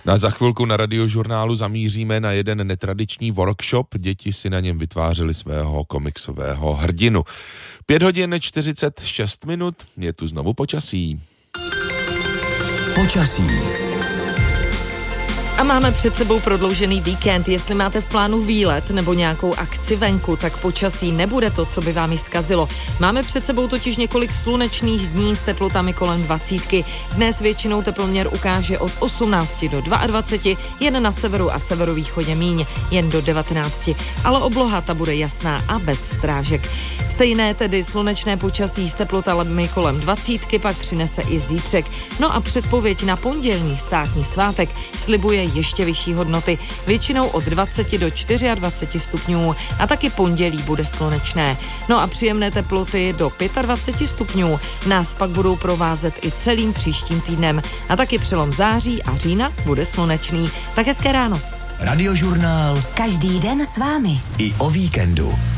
Za chvilku na Radiožurnálu zamíříme na jeden netradiční workshop. Děti si na něm vytvářely svého komiksového hrdinu. 5 hodin 46 minut, je tu znovu počasí. Počasí. A máme před sebou prodloužený víkend. Jestli máte v plánu výlet nebo nějakou akci venku, tak počasí nebude to, co by vám ji zkazilo. Máme před sebou totiž několik slunečných dní s teplotami kolem 20. Dnes většinou teploměr ukáže od 18 do 22, jen na severu a severovýchodě míň, jen do 19. Ale obloha ta bude jasná a bez srážek. Stejné tedy slunečné počasí s teplotami kolem 20 pak přinese i zítřek. No a předpověď na pondělní státní svátek slibuje ještě vyšší hodnoty, většinou od 20 do 24 stupňů a taky pondělí bude slunečné. No a příjemné teploty do 25 stupňů nás pak budou provázet i celým příštím týdnem a taky přelom září a října bude slunečný. Tak hezké ráno. Radiožurnál. Každý den s vámi. I o víkendu.